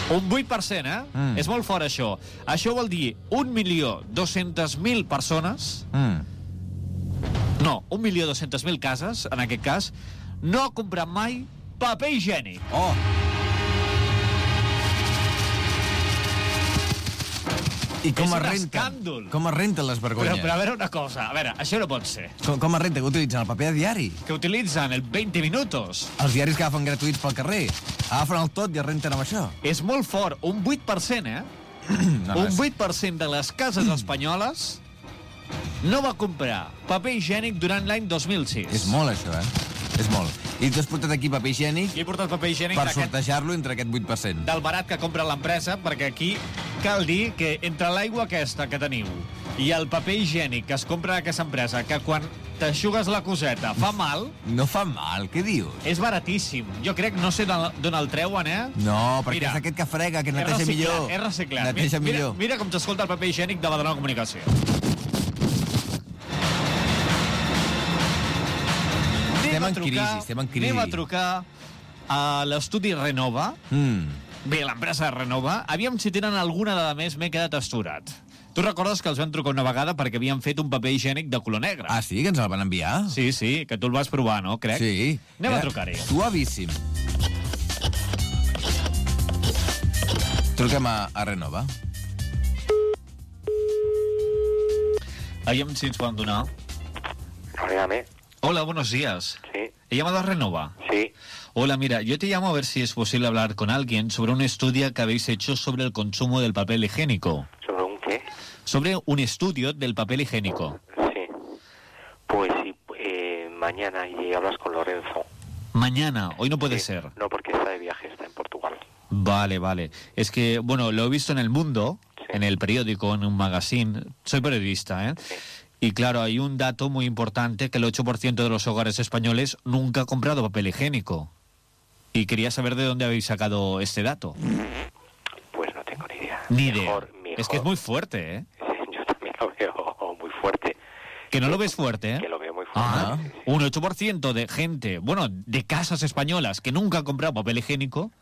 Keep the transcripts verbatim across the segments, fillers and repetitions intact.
Un vuit per cent, eh? Mm. És molt fort, això. Això vol dir un milió dos-centes mil persones... Mm. No, un milió dos-centes mil cases, en aquest cas, no ha comprat mai paper higiènic. Oh! I com és es renten? Escàndol. Com es renten les vergonyes? Però, però a veure una cosa, a veure, això no pot ser. Com, com es renten? Que utilitzen el paper de diari? Que utilitzen el veinte minutos. Els diaris que agafen gratuïts pel carrer. Agafen el tot i es renten amb això. És molt fort, un vuit per cent, eh? no, no, un vuit per cent de les cases espanyoles no va comprar paper higiènic durant l'any dos mil sis. És molt, això, eh? És molt. I tu has portat aquí paper higiènic, I he portat paper higiènic per sortejar-lo entre aquest vuit per cent. Del barat que compra l'empresa, perquè aquí cal dir que entre l'aigua aquesta que teniu i el paper higiènic que es compra a aquesta empresa, que quan t'aixugues la coseta fa mal... No fa mal, què dius? És baratíssim. Jo crec, no sé d'on el treuen, eh? No, perquè mira, és aquest que frega, que neteja millor. És reciclat, neteja mira, millor. Mira, mira com s'escolta el paper higiènic de Badalona Comunicació. Estem en crisi, estem en crisi. Anem a trucar a l'estudi Renova. Mm. Bé, l'empresa Renova. Aviam si tenen alguna dada més, m'he quedat asturat. Tu recordes que els van trucar una vegada perquè havien fet un paper higiènic de color negre? Ah, sí? Que ens el van enviar? Sí, sí, que tu el vas provar, no? Crec. Sí. Anem a trucar-hi. Suavíssim. Truquem a, a Renova. Aviam si ens poden donar. Dígame. Hola, buenos días. Sí. ¿He llamado a Renova? Sí. Hola, mira, yo te llamo a ver si es posible hablar con alguien sobre un estudio que habéis hecho sobre el consumo del papel higiénico. ¿Sobre un qué? Sobre un estudio del papel higiénico. Sí. Pues sí, eh, mañana y hablas con Lorenzo. Mañana, hoy no puede Sí. ser. No, porque está de viaje, está en Portugal. Vale, vale. Es que, bueno, lo he visto en El Mundo, Sí. en el periódico, en un magazine. Soy periodista, ¿eh? Sí. Y claro, hay un dato muy importante, que el ocho por ciento de los hogares españoles nunca ha comprado papel higiénico. Y quería saber de dónde habéis sacado este dato. Pues no tengo ni idea. Ni Mejor, idea. mejor. Es que es muy fuerte, ¿eh? Sí, yo también lo veo muy fuerte. Que no lo ves fuerte, ¿eh? Que lo veo muy fuerte. Ah, Sí, sí, sí. un ocho por ciento de gente, bueno, de casas españolas que nunca han comprado papel higiénico,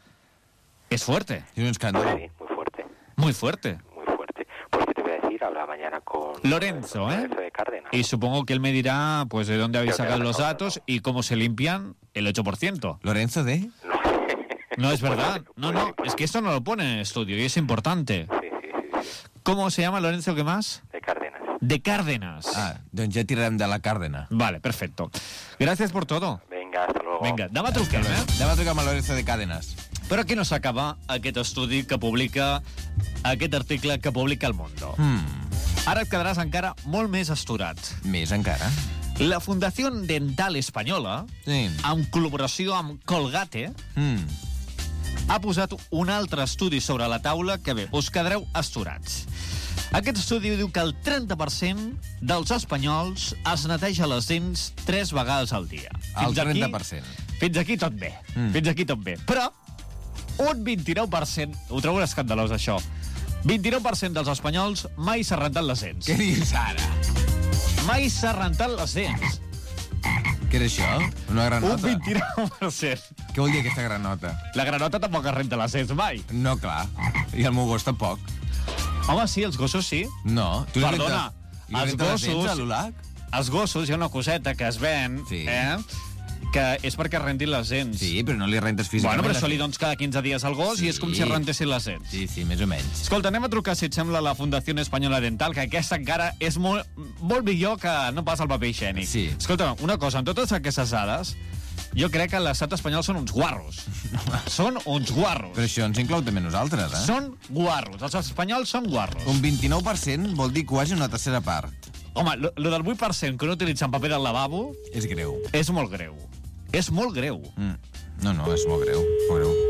es fuerte, És un escàndol. Sí, muy fuerte. muy fuerte. Muy fuerte. Pues qué te voy a decir, habla mañana con Lorenzo, con ¿eh? Lorenzo de Cárdenas. Y supongo que él me dirá, pues, de dónde habéis Creo que sacado has los sacado, datos ¿no? y cómo se limpian el ocho por ciento. Lorenzo de... No. No es Puede verdad. ser, No, puede no, ser. es que esto no lo pone en el estudio y es importante. Sí, sí, sí, sí. ¿Cómo se llama Lorenzo? ¿Qué más? De Cárdenas. De Cárdenas. Ah, doncs ja tirarem de la Càrdena. Vale, perfecto. Gracias por todo. Venga, hasta luego. Vinga, demà truquem, eh? Anem a trucar amb el Lorenzo de Càdenes. Però aquí no s'acaba aquest estudi que publica, aquest article que publica El Mundo. Hmm, Ara et quedaràs encara molt més asturat. més encara. La Fundació Dental Espanyola, Sí. en col·laboració amb Colgate, Hmm. ha posat un altre estudi sobre la taula que, bé, us quedareu asturats. Aquest estudi diu que el trenta per cent dels espanyols es neteja les dents tres vegades al dia. El aquí- trenta per cent. Fins aquí tot bé. Mm. Fins aquí tot bé. Però un vint-i-nou per cent, ho trobo escandalós, això, vint-i-nou per cent dels espanyols mai s'ha rentat les dents. Què dius ara? Mai s'ha rentat les dents. Què era això? Una granota? Un vint-i-nou per cent. Què vol dir aquesta granota? La granota tampoc es renta les dents mai. No, clar. I el meu gos tampoc. Home, sí, els gossos sí. No. Tu li Perdona, rentes- li els rentes les dents gossos- a l'Olac? Els gossos, hi ha una coseta que es ven, Sí. eh, que és perquè es rentin les dents. Sí, però no li rentes Bueno, físicament. però les això li dents. dones cada quinze dies al gos Sí. i és com si rentessin les dents. Sí, sí, més o menys. Escolta, anem a trucar, si et sembla, a la Fundació Espanyola Dental, que aquesta encara és molt, molt millor que no pas el paper higiènic. Sí. Escolta, una cosa, amb totes aquestes dades, jo crec que l'estat espanyol són uns guarros. Són uns guarros. Però això ens inclou també nosaltres, eh? Són guarros. Els espanyols són guarros. Un vint-i-nou per cent vol dir quasi una tercera part. Home, lo, lo del vuit per cent que no utilitzen paper al lavabo És greu. és molt greu. És molt greu. Mm. No, no, és molt greu. Molt greu.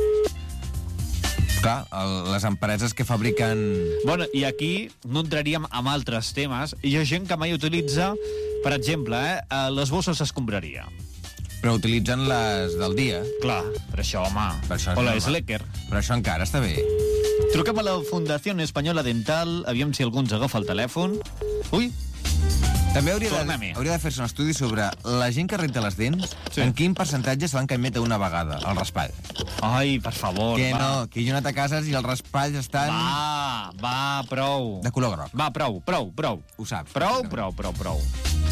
Clar, el, les empreses que fabriquen... Bueno, i aquí no entraríem en altres temes. Hi ha gent que mai utilitza, per exemple, eh, eh, les bosses escombraria. Però utilitzen les del dia. Clar, per això, home. Per això és o la normal. Slecker. Però això encara està bé. Truquem a la Fundació Espanyola Dental, aviam si algú ens agafa el telèfon. Ui, També hauria de, Tornem-hi. hauria de fer-se un estudi sobre la gent que renta les dents, Sí. en quin percentatge se l'han canviat una vegada, el raspall. Ai, per favor, Que va. no, que hi ha anat a cases i els raspalls estan Va, va, prou. de color groc. Va, prou, prou, prou. Ho saps. Prou, prou, prou, prou.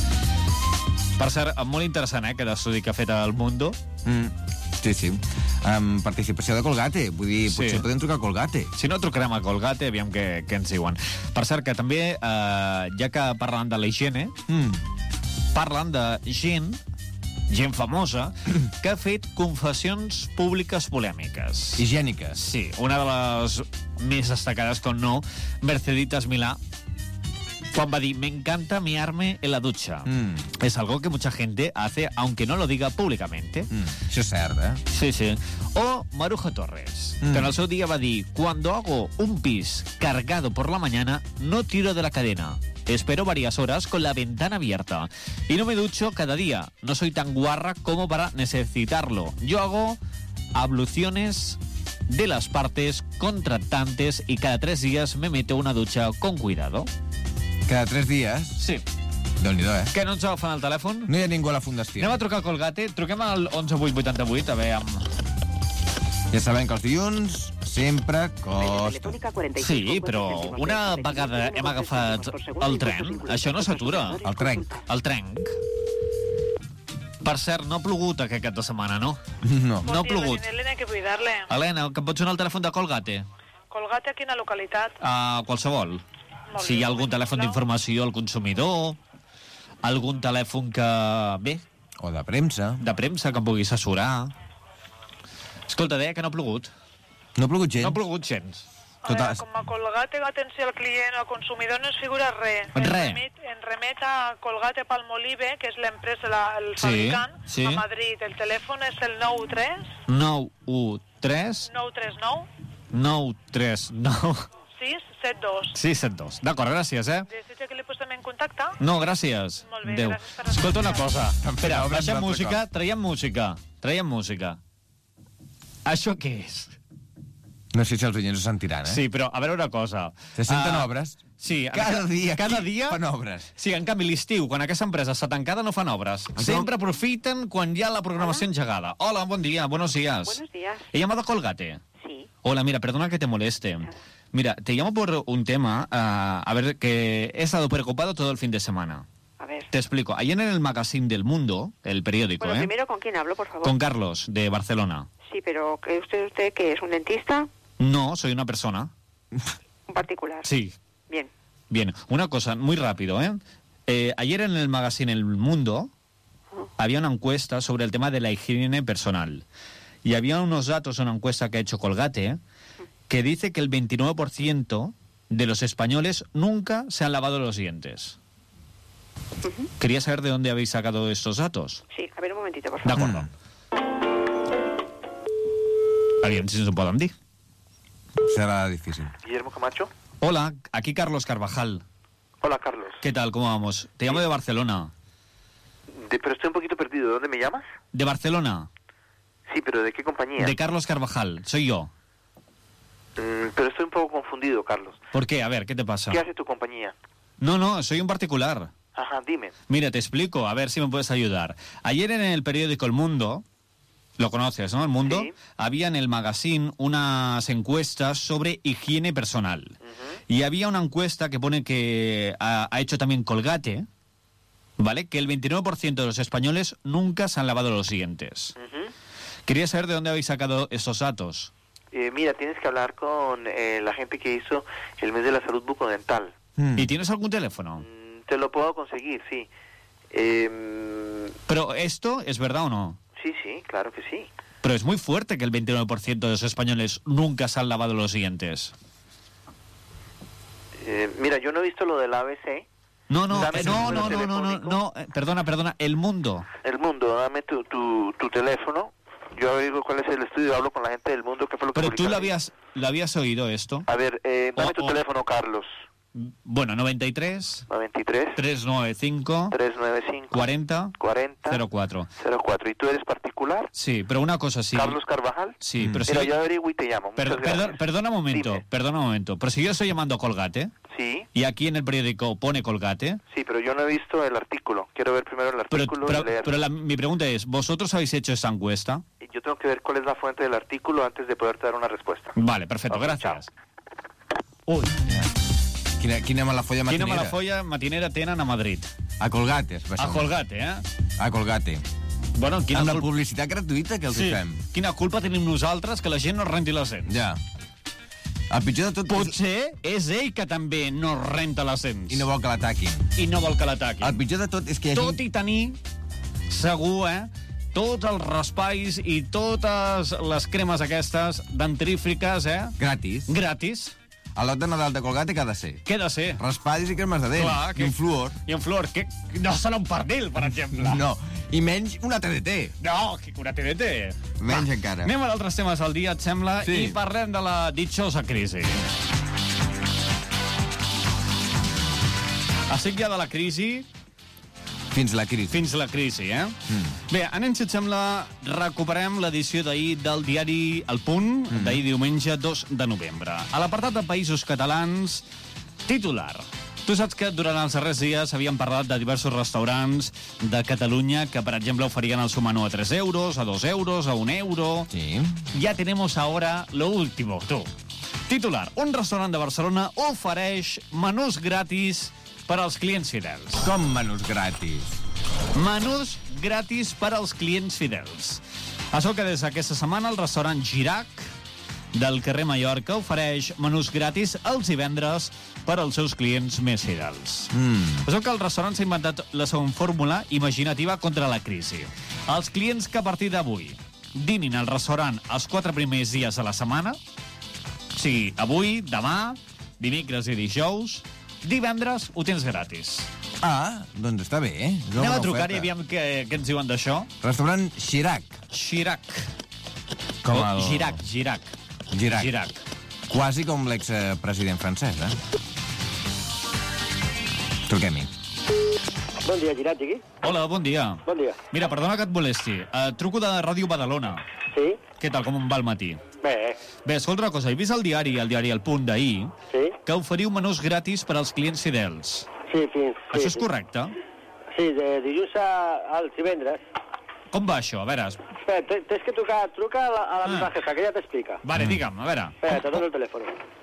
Per cert, molt interessant, eh, aquest estudi que ha fet el Mundo. Mm, sí, sí. Amb participació de Colgate. Vull dir, Sí. potser podem trucar a Colgate. Si no, trucarem a Colgate, aviam què, què ens diuen. Per cert, que també, eh, ja que parlant de la higiene, Mm. parlen de gent, gent famosa, que ha fet confessions públiques polèmiques. Higièniques. Sí, una de les més destacades, com no, Merceditas Milà, quan va dir, me encanta miarme en la ducha. Mm. Es algo que mucha gente hace, aunque no lo diga públicamente. Mm. Això és cert, eh? Sí, sí. O Maruja Torres, Mm. que en el seu dia va dir, cuando hago un pis cargado por la mañana, no tiro de la cadena. Espero varias horas con la ventana abierta. Y no me ducho cada día. No soy tan guarra como para necesitarlo. Yo hago abluciones de las partes contractantes y cada tres días me meto una ducha con cuidado. Cada tres dies... Sí. Déu-n'hi-do, eh? Que no ens agafen el telèfon? No hi ha ningú a la fundació. Anem a trucar a Colgate. Truquem al onze vuit vuitanta vuit, a veure... Amb... Ja sabem que els dilluns sempre costa. Sí, però una vegada hem agafat el tren, això no s'atura. El trenc. El trenc. Per cert, no ha plogut aquest cap de setmana, no? No. No ha plogut. Elena, hay que cuidarle. Helena, que em pots donar el telèfon de Colgate? Colgate aquí en la localitat. A qualsevol. Molt Si hi bé, ha algun sisplau. telèfon d'informació al consumidor, algun telèfon que... Bé, O de premsa. de premsa que em pugui assessorar. Escolta, deia que no ha plogut. No ha plogut gens. No ha plogut gens. A Total. veure, com a Colgate, atenció al client o al consumidor, no es figura res. Res. En remet, en remet a Colgate Palmolive, que és l'empresa, la- el Sí, fabricant, sí. a Madrid. El telèfon és el nou tres nou u tres nou tres nou nou tres nou sis set dos. sis set dos. D'acord, gràcies, eh? Desitja que li posem en contacte? No, gràcies. Molt bé, Adéu. gràcies per Escolta una atendre. cosa. T'han fet Espera, obres baixem un altre música, cop. traiem música. Traiem música. Això què és? No sé si els oients ho sentiran, eh? Sí, però a veure una cosa. Se senten Ah, obres? Sí. en Cada ca- dia Cada aquí dia... fan obres. Sí, en canvi, l'estiu, quan aquesta empresa està tancada, no fan obres. Sempre aprofiten quan hi ha la programació engegada. Hola, buen día, buenos días. Buenos días. He llamado a Colgate. Sí. Hola, mira, perdona que te moleste. Mira, te llamo por un tema, ah, a ver, que he estado preocupado todo el fin de semana. A ver. Te explico. Ayer en el Magazine del Mundo, el periódico, Bueno, ¿eh? primero, ¿con quién hablo, por favor? Con Carlos, de Barcelona. Sí, pero ¿que usted, usted qué es? ¿Un dentista? No, soy una persona. ¿Un particular? Sí. Bien. Bien, una cosa, muy rápido, ¿eh? Eh, ayer en el Magazine El Mundo había una encuesta sobre el tema de la higiene personal. Y había unos datos, una encuesta que ha hecho Colgate, que dice que el veintinueve por ciento de los españoles nunca se han lavado los dientes. Quería saber de dónde habéis sacado estos datos. Sí, a ver un momentito, por De favor. acuerdo. Aviam si ens ho poden dir. Será difícil. Guillermo Camacho. Hola, aquí Carlos Carvajal. Hola, Carlos. ¿Qué tal? ¿Cómo vamos? Te llamo de Barcelona. De- pero estoy un poquito perdido. ¿De dónde me llamas? ¿De Barcelona? Sí, pero ¿de qué compañía? De Carlos Carvajal. Soy yo. Mm, pero estoy un poco confundido, Carlos. ¿Por qué? A ver, ¿qué te pasa? ¿Qué hace tu compañía? No, no, soy un particular. Ajá, dime. Mira, te explico, a ver si me puedes ayudar. Ayer en el periódico El Mundo, lo conoces, ¿no? El Mundo, Sí. había en el magazine unas encuestas sobre higiene personal. Y había una encuesta que pone que ha, ha hecho también Colgate, ¿vale? Que el veintinueve por ciento de los españoles nunca se han lavado los dientes. Ujú. Quería saber de dónde habéis sacado estos datos. Eh, mira, tienes que hablar con eh, la gente que hizo el mes de la salud bucodental. Mm. ¿Y tienes algún teléfono? Mm, te lo puedo conseguir, sí. Eh, Pero esto es verdad o no? sí, sí, claro que sí. Pero es muy fuerte que el veintinueve por ciento de los españoles nunca se han lavado los dientes. Eh, mira, yo no he visto lo del A B C. No, no, Dame eh, tu no, número no, no, no, no, telefónico. no, eh, perdona, perdona, El Mundo. El Mundo, dame tu, tu, tu teléfono. Yo averiguo cuál es el estudio, hablo con la gente del Mundo, qué fue lo que Pero tú publicaron. lo habías, lo habías oído esto. A ver, eh, dame O- tu o- teléfono, Carlos. Bueno, noventa y tres, noventa y tres, trescientos noventa y cinco, trescientos noventa y cinco, cuarenta, cuarenta, cero cuatro. cero cuatro. ¿Y tú eres particular? Sí, pero una cosa sí. Carlos Carvajal. Sí, Mm. pero si... Mira, yo averiguo y te llamo. per- Muchas perdón- gracias. perdona un momento, Dime. perdona un momento. Pero si yo estoy llamando a Colgate Sí. y aquí en el periódico pone Colgate. Sí, pero yo no he visto el artículo. Quiero ver primero el Pero, artículo pero, y leerlo. pero la- mi pregunta es, ¿vosotros habéis hecho esa encuesta? Y yo tengo que ver cuál es la fuente del artículo antes de poderte dar una respuesta. Vale, perfecto, Ok, gracias. Ui, Quina, quina mala folla quina matinera. mala folla matinera tenen a Madrid. A Colgate, es A Colgate, eh? A Colgate. Bueno, quina, Amb la culpa... publicitat gratuïta que els sí. hi fem. quina culpa tenim nosaltres que la gent no renti les dents? Ja. El pitjor de tot és... Potser és ell que també no renta les dents. I no vol que l'ataquin. I no vol que l'ataquin. El pitjor de tot és que hi ha Tot gent... i tenir, segur, eh, tots els raspalls i totes les cremes aquestes dentífriques, eh, Gratis. gratis. A lot de Nadal de Colgate què ha de ser? Què ha de ser? Raspalls i cremes de dents. Clar, I un fluor. I un fluor, que no serà un pernil, per exemple. No. I menys una T D T. No, que una T D T. Menys encara. Anem a d'altres temes al dia, et sembla? Sí. I parlem de la ditxosa crisi. Estic ja de la crisi Fins la crisi. fins la crisi, eh? Mm. Bé, anem, si et sembla, recuperem l'edició d'ahir del diari El Punt, Mm. d'ahir diumenge dos de novembre. A l'apartat de Països Catalans, titular. Tu saps que durant els darrers dies havíem parlat de diversos restaurants de Catalunya que, per exemple, oferien el seu menú a tres euros, a dos euros, a un euro... Sí. Ya tenemos ahora lo último, tú. Titular. Un restaurant de Barcelona ofereix menús gratis per als clients fidels. Com menús gratis? Menús gratis per als clients fidels. Això que des d'aquesta setmana el restaurant Girac del carrer Mallorca ofereix menús gratis els divendres per als seus clients més fidels. Mm. Això que el restaurant s'ha inventat la següent fórmula imaginativa contra la crisi. Els clients que a partir d'avui dinin al restaurant els quatre primers dies de la setmana, o sigui, avui, demà, dimecres i dijous, divendres ho tens gratis. Ah, doncs està bé, eh? És una Anem a bona trucar oferta. i aviam què, què ens diuen d'això. Restaurant Chirac. Chirac. Com O el- Girac, Girac. Girac. Girac. Quasi com l'expresident francès, eh? Truquem-hi. Bon dia, Girat, digui. Hola, bon dia. Bon dia. Mira, perdona que et molesti. Uh, truco de Ràdio Badalona. Sí? Què tal, com em va el matí? Bé, Bé, escolta una cosa, he vist al diari, al diari El Punt d'ahir, sí? que oferiu menús gratis per als clients fidels. Sí, sí. sí Això és sí. correcte? Sí, de dilluns a, als divendres. Com va això? A veure... es- Espera, t- tens que trucar, truca a la, a la Ah. meva jefa, que ella t'explica. Vale, digue'm, a veure. Espera, te dono el telèfon.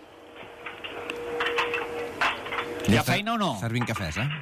Hi ha està feina o no? Servint cafès, eh?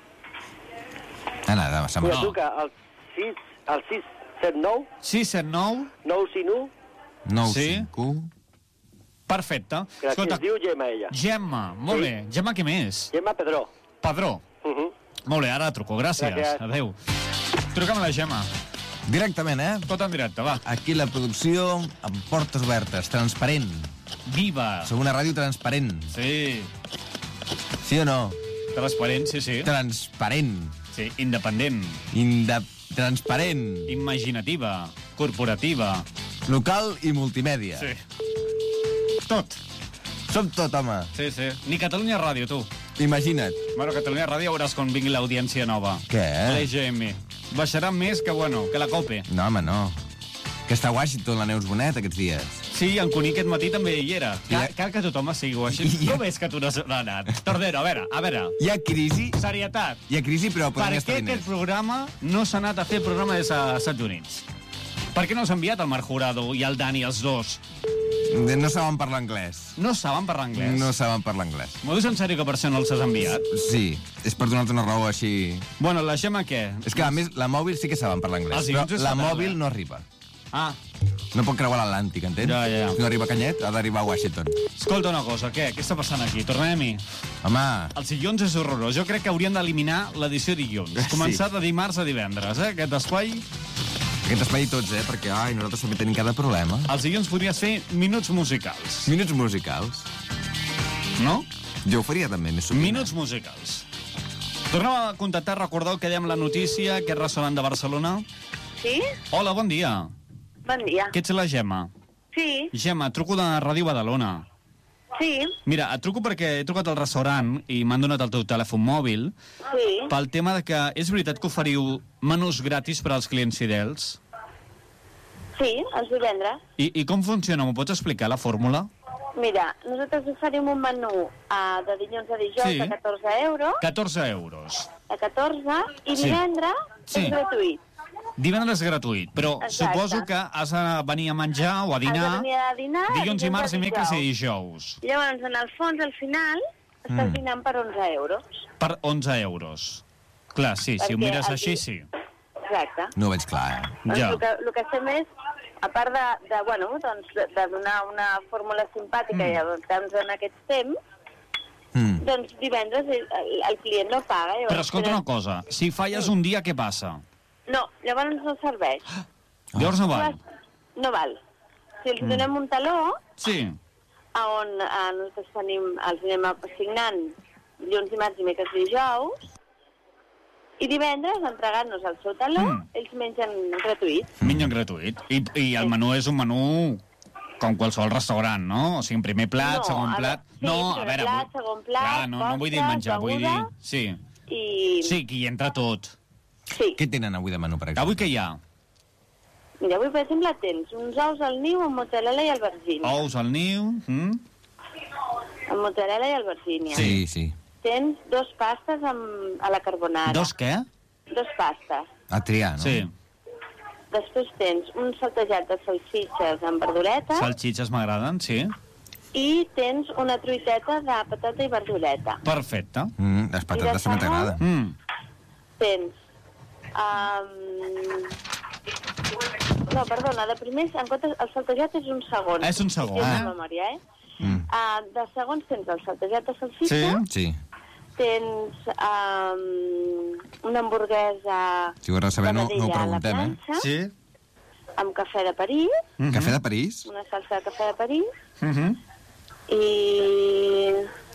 Anada, va, se'n Mira, va. truca al sis, al sis set nou sis set nou... nou cinc u. nou Sí? cinc u. Perfecte. Gràcies, Escolta, es diu Gemma, ella. Gemma, molt Sí. bé. Gemma, què més? Gemma Pedró. Padró. Uh -huh. Molt bé, ara truco. Gràcies. Gràcies. Adéu. Truca'm a la Gemma. Directament, eh? Tot en directe, va. Aquí la producció amb portes obertes, transparent. Viva. Som una ràdio transparent. Sí. Sí o no? Transparent, sí, sí. Transparent. Sí, independent. Inde... Transparent. Imaginativa. Corporativa. Local i multimèdia. Sí. Tot. Som tot, home. Sí, sí. Ni Catalunya Ràdio, tu. Imagina't. Bueno, Catalunya Ràdio veuràs quan vingui l'audiència nova. Què? L'E G M. Baixarà més que, bueno, que la COPE. No, home, no. Que està a Washington, la Neus Bonet, aquests dies. Sí, en Cuní aquest matí també hi era. Cal, I- cal que tothom sigui així. I- Com és que tu no has anat? Tordero, a veure, a veure. Hi ha crisi, Serietat. hi ha crisi, però Per podem què gastar aquest diners. programa no s'ha anat a fer el programa des dels Estats Units? Per què no s'ha enviat el Marc Jurado i el Dani, els dos? No saben parlar anglès. No saben parlar anglès. No saben parlar anglès. M'ho dius en sèrio que per això no els has enviat? Sí, és per donar-te una raó així... Bueno, la Gemma què? És que, a més, la mòbil sí que saben parlar anglès, Els però dilluns és la fatal, mòbil eh? no arriba. Ah, No pot creuar l'Atlàntic, entens? Ja, ja, ja. Si no arriba a Canyet, ha d'arribar a Washington. escolta una cosa, què? Què està passant aquí? Tornem-hi. Home, Els dilluns és horrorós. Jo crec que haurien d'eliminar l'edició dilluns. Sí. Començar de dimarts a divendres, eh? Aquest espai. aquest espai tots, eh? Perquè, ai, nosaltres també tenim cada problema. Els dilluns podries fer minuts musicals, Minuts musicals. no? Jo ho faria també, més sovint. Minuts musicals. Tornem a contactar, recordeu que dèiem la notícia, aquest restaurant de Barcelona. Sí? Hola, bon dia. Bon dia. Que ets la Gemma? Sí, Gemma, truco de Ràdio Badalona. sí, Mira, et truco perquè he trucat al restaurant i m'han donat el teu telèfon mòbil sí. pel tema de que és veritat que oferiu menús gratis per als clients fidels? Sí, els divendres. I, i com funciona? M'ho pots explicar, la fórmula? Mira, nosaltres oferim un menú uh, de dilluns a dijous Sí. de catorze euros, catorze euros. de catorze, i Sí. divendres Sí. és gratuït. Divendres gratuït, però Exacte. suposo que has de venir a menjar o a Has de dinar venir a dinar dilluns, dimarts, a dimecres i dijous. dijous. Llavors, en el fons, al final, estàs Mm. dinant per onze euros. Per onze euros. Clar, sí, si ho Perquè mires el així, di- sí. Exacte. No ho veig clar, eh? Doncs Ja. el, que, el que fem és, a part de, de, bueno, doncs, de, de donar una fórmula simpàtica Mm. i adaptar-nos en aquests temps, Mm. doncs divendres el, el, el client no paga. Llavors, Però escolta una cosa, si falles un dia, què passa? No, llavors no serveix. Llavors no val. No val. Si els Mm. donem un taló, Sí. a on eh, nosaltres tenim, els anem assignant dilluns, dimarts, dimecres i dijous, i divendres, entregant-nos el seu taló, Mm. ells mengen gratuït. Mengen gratuït. I, I el menú és un menú com qualsevol restaurant, no? O sigui, primer plat, No, segon a plat... veure, sí, no, a primer veure... plat, vull- segon plat, Clar, no, no vull dir postres, menjar, vull dir... beguda. Sí. I... Sí, que hi entra tot. Sí. Què tenen avui de menú, per exemple? Avui què hi ha? Mira, avui, per exemple, tens uns ous al niu amb mozzarella i albergínia. Ous al niu... Mm? Amb mozzarella i albergínia. Sí, sí. Tens dos pastes amb, a la carbonara. Dos què? Dos pastes. A triar, no? Sí. Després tens un saltejat de salsitxes amb verdureta. Salxitxes m'agraden, sí. I tens una truiteta de patata i verdureta. Perfecte. Mm, les patates també t'agraden. Mm. Tens... Um... No, perdona, de primers, en comptes, el saltejat és un segon. És un segon, Si tens eh? la memòria, eh? Mm. Uh, de segons tens el saltejat de salsitxa, Sí. tens um, una hamburguesa Si ho has de saber, no, no ho de vedella a la preguntem, eh? planxa, Sí. amb cafè de París, Mm -hmm. Cafè de París? una salsa de cafè de París, Mm -hmm. i...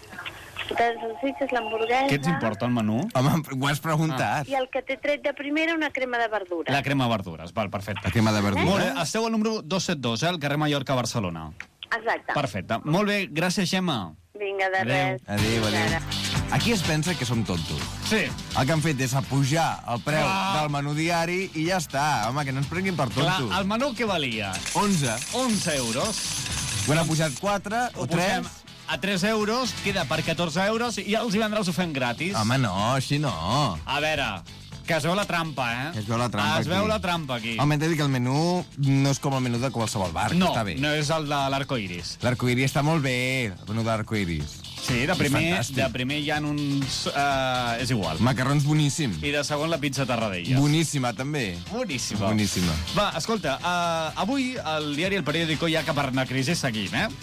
de salsitxes, l'hamburguesa... Què ets importa el menú? Home, ho has preguntat. I el que té tret de primera, una crema de verdura. La crema de verdures, val, perfecte. La crema de verdura. Molt bé, esteu al número dos set dos, eh, al carrer Mallorca, Barcelona. Exacte. Perfecte. Molt bé, gràcies, Gemma. Vinga, de Adéu. res. Adéu, adéu. Ara. Aquí es pensa que som tontos. Sí. El que han fet és apujar el preu Clar. del menú diari i ja està. Home, que no ens prenguin per Clar, tontos. el menú què valia? onze. onze euros. Ho han pujat quatre o Ho tres. posem a tres euros, queda per catorze euros i els divendres ho fem gratis. Home, no, així no. A veure, que es veu la trampa, eh? Es veu la trampa Es aquí. veu la trampa aquí. Home, hem de dir que el menú no és com el menú de qualsevol bar, que no, està bé. no és el de l'arcoiris. L'arcoiris està molt bé, el menú de l'arcoiris. Sí, de És primer, fantàstic. de primer hi ha uns... Uh, és igual. Macarrons boníssim. I de segon la pizza Tarradellas. Boníssima, també. Boníssima. Boníssima. Va, escolta, uh, avui el diari El Periódico ja que per una crisi seguim, eh?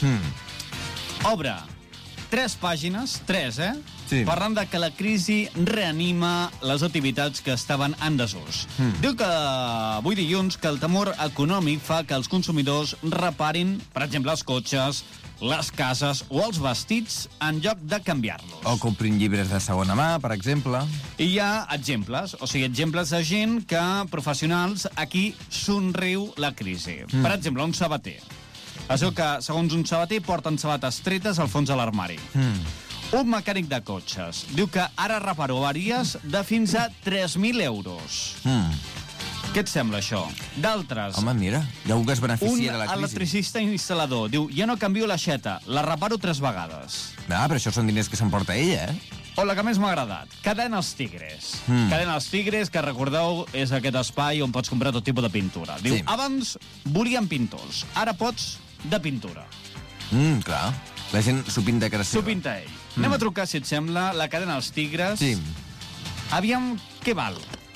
Mm. Obre tres pàgines, tres, eh? Sí. Parlant de que la crisi reanima les activitats que estaven en desús. Mm. Diu que avui dilluns que el temor econòmic fa que els consumidors reparin, per exemple, els cotxes, les cases o els vestits en lloc de canviar-los. O comprin llibres de segona mà, per exemple. I hi ha exemples, o sigui, exemples de gent que, professionals, aquí somriu la crisi. Mm. Per exemple, un sabater. Es diu que, segons un sabater, porten sabates tretes al fons de l'armari. Mm. Un mecànic de cotxes diu que ara repara avaries de fins a tres mil euros. Mm. Què et sembla, això? D'altres, Home, mira, hi ha algú que es un beneficia de la crisi. electricista instal·lador diu ja no canvio l'aixeta, la reparo tres vegades. Ah, però això són diners que s'emporta ella, eh? O la que més m'ha agradat, Cadena Els Tigres. Mm. Cadena Els Tigres, que recordeu, és aquest espai on pots comprar tot tipus de pintura. Diu, Sí. abans volien pintors, ara pots de pintura. Mm, clar. La gent s'ho pinta a casa S'ho seva. pinta ell. Mm. Anem a trucar, si et sembla, la Cadena Els Tigres. Sí. Aviam què val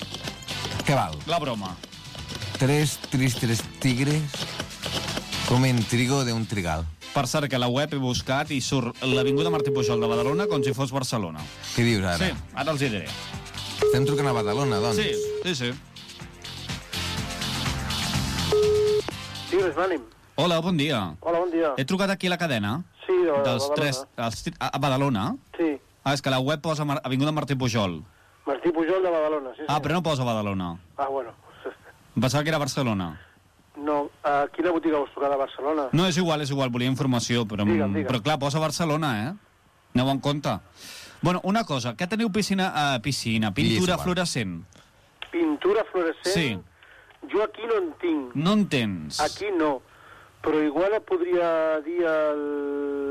Què val? la broma. Tres tristes tigres comen trigo de un trigal. Per cert, que a la web he buscat i surt l'Avinguda Martí Pujol de Badalona com si fos Barcelona. Què dius ara? Sí, ara els hi diré. Estem trucant a Badalona, doncs. Sí, sí, sí. Tigres, m'ànim. Hola, bon dia. Hola, bon dia. He trucat aquí a la cadena. Sí, de dels Badalona. tres... Els, tri- a a Badalona? Sí, Ah, és que la web posa Mar Avinguda Martí Pujol. Martí Pujol de Badalona, sí, sí. Ah, però no posa Badalona. Ah, bueno. Em pensava que era Barcelona. No, a quina botiga us truca de Barcelona? No, és igual, és igual, volia informació, però, Digue'm, digue'm. però clar, posa Barcelona, eh? Aneu en compte. Bueno, una cosa, que teniu piscina, uh, piscina, pintura igual. fluorescent? Pintura fluorescent? Sí. Jo aquí no en tinc. No en tens. Aquí no. Però igual et podria dir el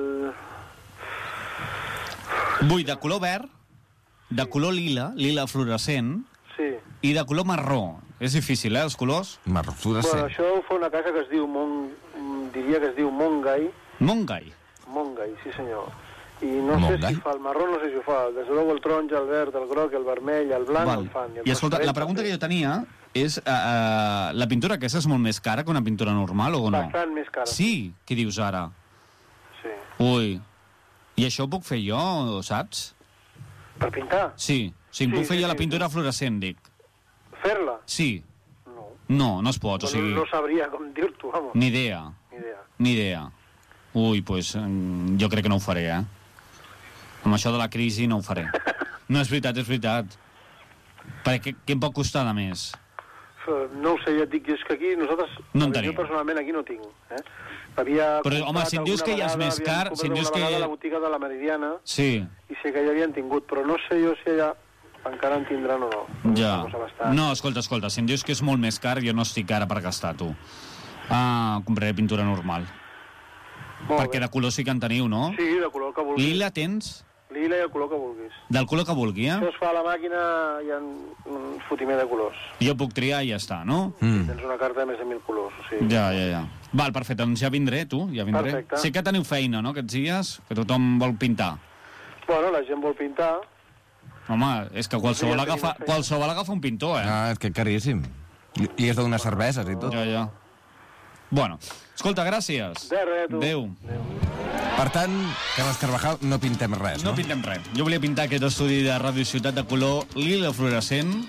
Vull de color verd, de color lila, lila fluorescent, Sí. i de color marró. És difícil, eh, els colors? Marró Bueno, fluorescent. això ho fa una casa que es diu Mon... diria que es diu Mongai. Mongai. Mongai, sí senyor. I no Mongai? sé si fa el marró, no sé si ho fa. Des de luego el taronja, el verd, el groc, el vermell, el blanc, Val. el fan. el I escolta, la transparent pregunta que també. jo tenia és, uh, uh, la pintura aquesta és molt més cara que una pintura normal o no? Bastant més cara. Sí, què dius ara? Sí. Ui, i això ho puc fer jo, saps? Per pintar? Sí, sí, em Sí, puc fer sí, jo la sí, pintura fluorescent, dic. Fer-la? Sí, No. no, no es pot, o Bueno, sigui, no sabria com dir-t'ho, vamos. ni idea, Ni idea. ni idea. Ui, doncs pues, mm, jo crec que no ho faré, eh? Amb això de la crisi no ho faré. No, és veritat, és veritat. Perquè què em pot costar de més? No ho sé, ja et dic, és que aquí nosaltres... No en jo tenim. personalment aquí no tinc, eh? Havia Però, home, comprat si em dius alguna que ja és vegada, més havíem car, comprat si em dius alguna que- vegada a la botiga de la Meridiana Sí, i sé que ja havien tingut, però no sé jo si allà encara en tindran o no. ja. Una cosa bastant. No, escolta, escolta, si em dius que és molt més car, jo no estic ara per gastar, tu. Ah, compraré pintura normal. Molt Perquè bé. de color sí que en teniu, no? Sí, de color que vulguis. Lila tens? Lila i el color que vulguis. Del color que vulgui, Això eh? es fa a la màquina i hi ha un fotimer de colors. Jo puc triar i ja està, no? Mm. Tens una carta de més de mil colors. O sigui, Ja, ja, ja. Val, perfecte, doncs ja vindré, tu, ja vindré. Perfecte. Sé que teniu feina, no, aquests dies? Que tothom vol pintar. Bueno, la gent vol pintar. Home, és que qualsevol Sí, ja agafa, tenim feina. qualsevol agafa un pintor, eh? Ah, és que caríssim. I, i és de donar cerveses i tot. Ja, ja. Bueno, escolta, gràcies. De res, tu. Adéu. Per tant, Carles Carvajal, no pintem res, No no? pintem res. Jo volia pintar aquest estudi de Ràdio Ciutat de color lila fluorescent.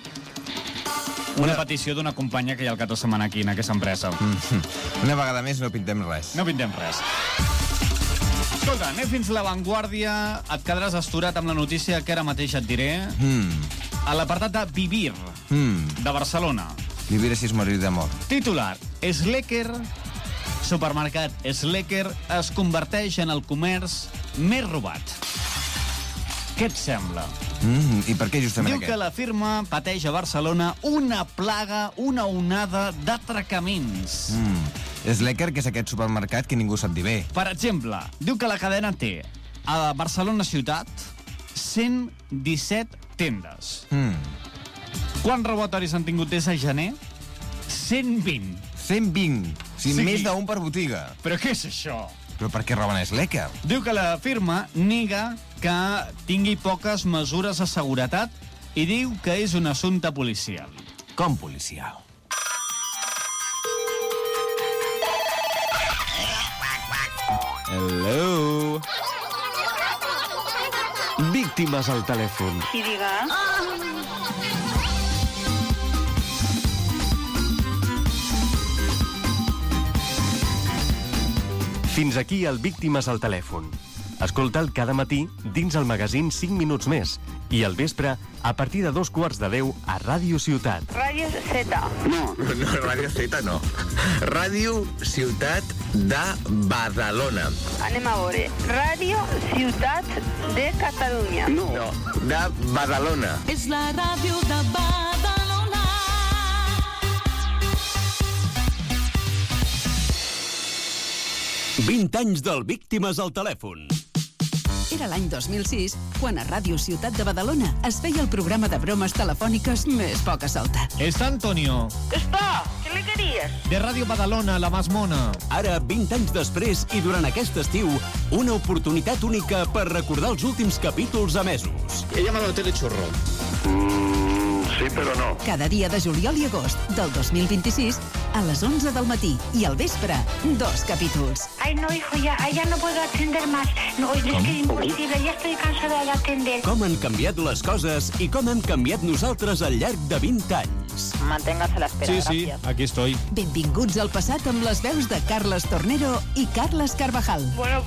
Una petició d'una companya que hi ha el cap de setmana aquí, en aquesta empresa. Una vegada més no pintem res. No pintem res. Escolta, anem fins a l'avantguàrdia. Et quedaràs asturat amb la notícia que ara mateix et diré. Mm. A l'apartat de Vivir, Mm. de Barcelona. Vivir així és morir d'amor. Titular. Slecker, supermercat Slecker, es converteix en el comerç més robat. Què et sembla? Mm. I per què justament Diu que aquest? la firma pateix a Barcelona una plaga, una onada d'atracaments. Mm. Slecker, que és aquest supermercat que ningú sap dir bé. Per exemple, diu que la cadena té a Barcelona ciutat cent disset tendes. Mm. Quants robatoris han tingut des de gener? cent vint. cent vint. O sigui, Sí. més d'un per botiga. Però què és això? Però per què roben a Slecker? Diu que la firma nega que tingui poques mesures de seguretat i diu que és un assumpte policial. Com policial. Hello. Víctimes al telèfon. I digues... Fins aquí el Víctimes al telèfon. Escolta'l cada matí dins el magazín cinc minuts més i al vespre a partir de dos quarts de deu a Ràdio Ciutat. Ràdio Z. No, no, Ràdio Z no. Ràdio Ciutat de Badalona. Anem a veure. Ràdio Ciutat de Catalunya. No, no, de Badalona. És la ràdio de Badalona. vint anys del Víctimes al telèfon. Era l'any dos mil sis, quan a Ràdio Ciutat de Badalona es feia el programa de bromes telefòniques més poca solta. Está Antonio, Està, què li queries? de Radio Badalona, la más mona. Ara, vint anys després i durant aquest estiu, una oportunitat única per recordar els últims capítols emesos. He llamado a Telechurro. Sí, però no. Cada dia de juliol i agost del dos mil vint-i-sis a les onze del matí i al vespre, dos capítols. Ay, no, hijo, ya, ya no puedo atender más. No, es que es imposible, ya estoy cansada de atender. Com han canviat les coses i com hem canviat nosaltres al llarg de vint anys. Manténgase la espera, Sí, sí, gracias. aquí estoy. Benvinguts al passat amb les veus de Carles Tornero i Carles Carvajal. Bueno,